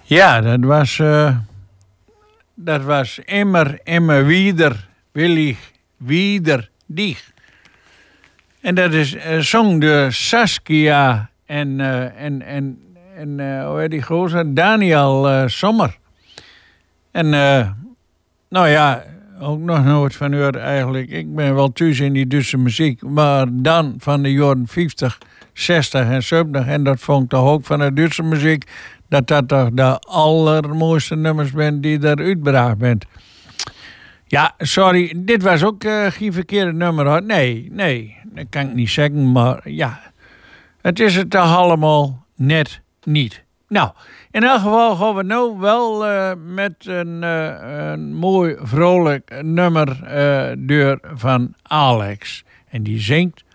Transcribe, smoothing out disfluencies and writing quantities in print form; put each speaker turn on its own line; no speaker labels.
Ja, dat was immer wieder, willig, wieder, dich. En dat is zong door Saskia en hoe heet die gozer? Daniel Sommer. En nou ja, ook nog nooit van u eigenlijk. Ik ben wel thuis in die Duitse muziek, maar dan van de jaren 50, 60 en 70. En dat vond ik toch ook van de Duitse muziek, dat toch de allermooiste nummers zijn die er uitgebracht bent. Ja, sorry, dit was ook geen verkeerde nummer hoor. Nee, dat kan ik niet zeggen, maar ja. Het is het toch allemaal net niet. Nou, in elk geval gaan we nou wel met een mooi vrolijk nummer door van Alex. En die zingt